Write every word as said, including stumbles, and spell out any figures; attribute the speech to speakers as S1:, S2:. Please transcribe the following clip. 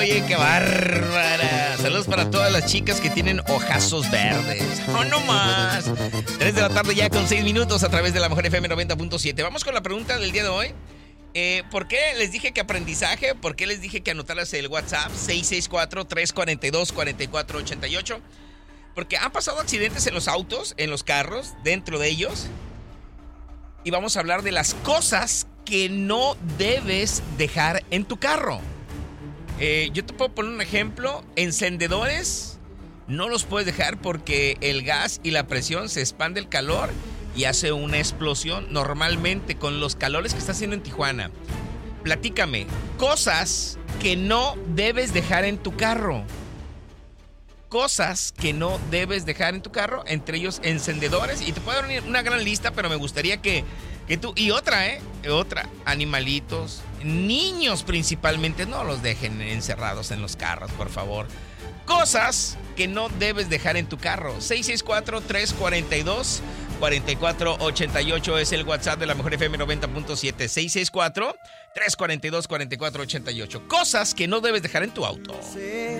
S1: Oye, qué bárbara. Saludos para todas las chicas que tienen ojazos verdes. ¡Oh, no más! Tres de la tarde ya con seis minutos a través de la Mejor F M noventa punto siete. Vamos con la pregunta del día de hoy. Eh, ¿Por qué les dije que aprendizaje? ¿Por qué les dije que anotaras el WhatsApp? seis seis cuatro, tres cuatro dos, cuatro cuatro ocho ocho. Porque han pasado accidentes en los autos, en los carros, dentro de ellos. Y vamos a hablar de las cosas que no debes dejar en tu carro. Eh, yo te puedo poner un ejemplo. Encendedores no los puedes dejar porque el gas y la presión se expande el calor y hace una explosión. Normalmente con los calores que está haciendo en Tijuana. Platícame, cosas que no debes dejar en tu carro. Cosas que no debes dejar en tu carro, entre ellos encendedores. Y te puedo dar una gran lista, pero me gustaría que, que tú... Y otra, ¿eh? Otra, animalitos, niños principalmente, no los dejen encerrados en los carros, por favor. Cosas que no debes dejar en tu carro. seis seis cuatro, tres cuatro dos, cuatro cuatro ocho ocho es el WhatsApp de la Mejor F M noventa punto siete. seis seis cuatro, tres cuatro dos, cuatro cuatro ocho ocho. Cosas que no debes dejar en tu auto.